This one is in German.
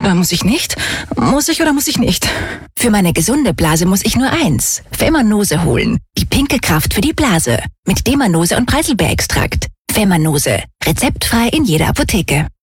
oder muss ich nicht? Muss ich oder muss ich nicht? Für meine gesunde Blase muss ich nur eins. Femanose holen. Die pinke Kraft für die Blase. Mit Demanose und Preiselbeerextrakt. Femanose. Rezeptfrei in jeder Apotheke.